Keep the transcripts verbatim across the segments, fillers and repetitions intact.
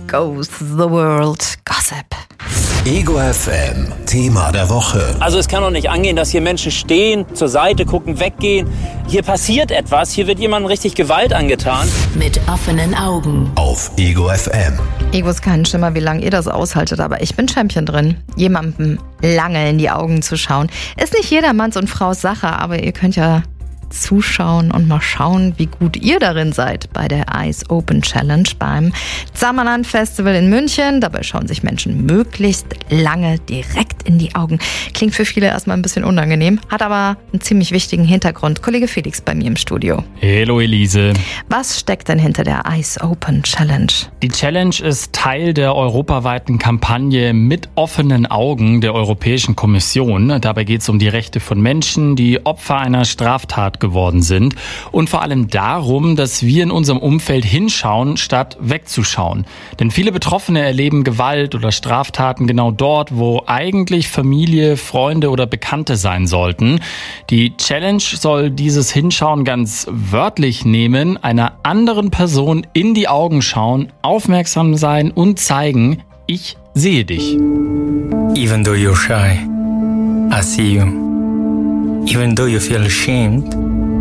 goes the world gossip. Ego F M, Thema der Woche. Also es kann doch nicht angehen, dass hier Menschen stehen, zur Seite gucken, weggehen. Hier passiert etwas, hier wird jemandem richtig Gewalt angetan. Mit offenen Augen. Auf Ego F M. Ego ist kein Schimmer, wie lange ihr das aushaltet, aber ich bin Champion drin. Jemandem lange in die Augen zu schauen. Ist nicht jedermanns und Fraus Sache, aber ihr könnt ja zuschauen und mal schauen, wie gut ihr darin seid bei der Eyes Open Challenge beim Zamanan Festival in München. Dabei schauen sich Menschen möglichst lange direkt in die Augen. Klingt für viele erstmal ein bisschen unangenehm, hat aber einen ziemlich wichtigen Hintergrund. Kollege Felix bei mir im Studio. Hallo Elise. Was steckt denn hinter der Eyes Open Challenge? Die Challenge ist Teil der europaweiten Kampagne Mit offenen Augen der Europäischen Kommission. Dabei geht es um die Rechte von Menschen, die Opfer einer Straftat geworden sind und vor allem darum, dass wir in unserem Umfeld hinschauen, statt wegzuschauen. Denn viele Betroffene erleben Gewalt oder Straftaten genau dort, wo eigentlich Familie, Freunde oder Bekannte sein sollten. Die Challenge soll dieses Hinschauen ganz wörtlich nehmen, einer anderen Person in die Augen schauen, aufmerksam sein und zeigen, ich sehe dich. Even though you're shy, I see you. Even though you feel ashamed,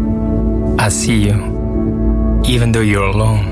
I see you. Even though you're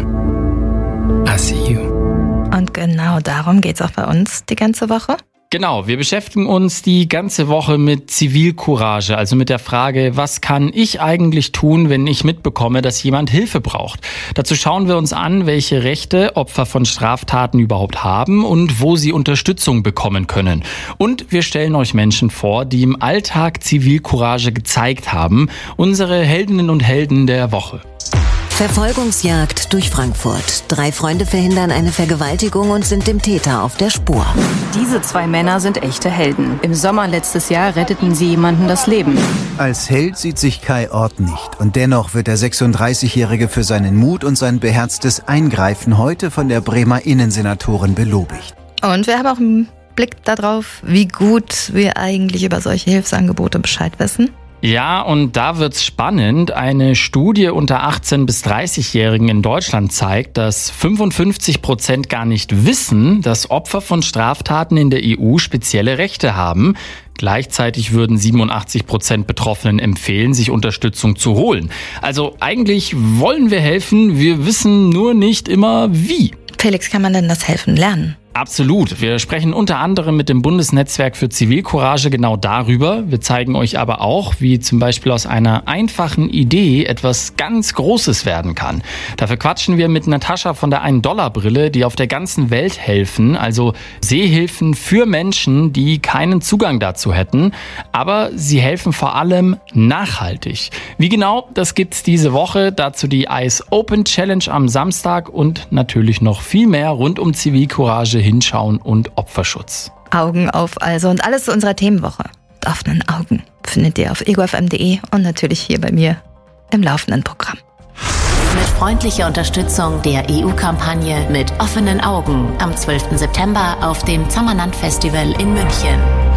alone, I see you. Und genau darum geht's auch bei uns die ganze Woche. Genau, wir beschäftigen uns die ganze Woche mit Zivilcourage, also mit der Frage, was kann ich eigentlich tun, wenn ich mitbekomme, dass jemand Hilfe braucht? Dazu schauen wir uns an, welche Rechte Opfer von Straftaten überhaupt haben und wo sie Unterstützung bekommen können. Und wir stellen euch Menschen vor, die im Alltag Zivilcourage gezeigt haben, unsere Heldinnen und Helden der Woche. Verfolgungsjagd durch Frankfurt. Drei Freunde verhindern eine Vergewaltigung und sind dem Täter auf der Spur. Diese zwei Männer sind echte Helden. Im Sommer letztes Jahr retteten sie jemandem das Leben. Als Held sieht sich Kai Ort nicht. Und dennoch wird der sechsunddreißigjährige für seinen Mut und sein beherztes Eingreifen heute von der Bremer Innensenatorin belobigt. Und wir haben auch einen Blick darauf, wie gut wir eigentlich über solche Hilfsangebote Bescheid wissen. Ja, und da wird's spannend. Eine Studie unter achtzehn- bis dreißigjährigen in Deutschland zeigt, dass fünfundfünfzig Prozent gar nicht wissen, dass Opfer von Straftaten in der E U spezielle Rechte haben. Gleichzeitig würden siebenundachtzig Prozent Betroffenen empfehlen, sich Unterstützung zu holen. Also eigentlich wollen wir helfen, wir wissen nur nicht immer wie. Felix, kann man denn das Helfen lernen? Absolut. Wir sprechen unter anderem mit dem Bundesnetzwerk für Zivilcourage genau darüber. Wir zeigen euch aber auch, wie zum Beispiel aus einer einfachen Idee etwas ganz Großes werden kann. Dafür quatschen wir mit Natascha von der ein-Dollar-Brille, die auf der ganzen Welt helfen, also Sehhilfen für Menschen, die keinen Zugang dazu hätten. Aber sie helfen vor allem nachhaltig. Wie genau, das gibt's diese Woche. Dazu die Eyes Open Challenge am Samstag und natürlich noch viel mehr rund um Zivilcourage, Hinschauen und Opferschutz. Augen auf also und alles zu unserer Themenwoche. Mit offenen Augen findet ihr auf ego f m punkt de und natürlich hier bei mir im laufenden Programm. Mit freundlicher Unterstützung der E U-Kampagne Mit offenen Augen am zwölften September auf dem Zamanan Festival in München.